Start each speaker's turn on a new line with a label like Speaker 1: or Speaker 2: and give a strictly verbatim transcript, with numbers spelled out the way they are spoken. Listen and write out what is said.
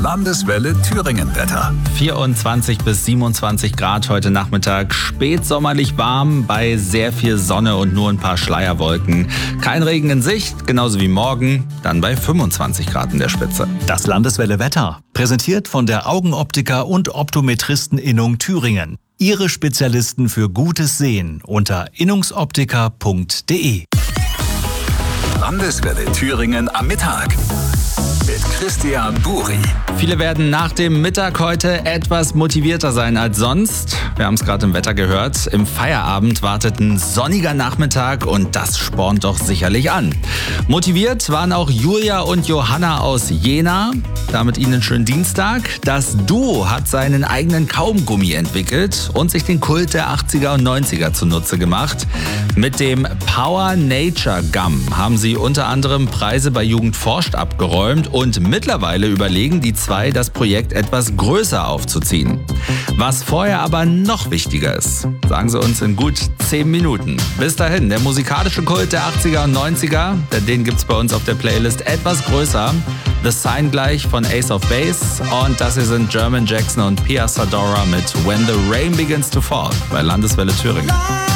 Speaker 1: Landeswelle Thüringen-Wetter.
Speaker 2: vierundzwanzig bis siebenundzwanzig Grad heute Nachmittag. Spätsommerlich warm bei sehr viel Sonne und nur ein paar Schleierwolken. Kein Regen in Sicht, genauso wie morgen. Dann bei fünfundzwanzig Grad in der Spitze.
Speaker 3: Das Landeswelle Wetter. Präsentiert von der Augenoptiker und Optometristen-Innung Thüringen. Ihre Spezialisten für gutes Sehen unter innungsoptiker punkt de.
Speaker 1: Landeswelle Thüringen am Mittag. Mit Christian Buri.
Speaker 2: Viele werden nach dem Mittag heute etwas motivierter sein als sonst. Wir haben es gerade im Wetter gehört. Im Feierabend wartet ein sonniger Nachmittag und das spornt doch sicherlich an. Motiviert waren auch Julia und Johanna aus Jena. Damit ihnen einen schönen Dienstag. Das Duo hat seinen eigenen Kaugummi entwickelt und sich den Kult der achtziger und neunziger zunutze gemacht. Mit dem Power Nature Gum haben sie unter anderem Preise bei Jugend forscht abgeräumt und mittlerweile überlegen die zwei, das Projekt etwas größer aufzuziehen. Was vorher aber noch wichtiger ist, sagen sie uns in gut zehn Minuten. Bis dahin, der musikalische Kult der achtziger und neunziger, denn den gibt's bei uns auf der Playlist etwas größer. The Sign gleich von Ace of Base und das hier sind German Jackson und Pia Sadora mit When the Rain Begins to Fall bei Landeswelle Thüringen.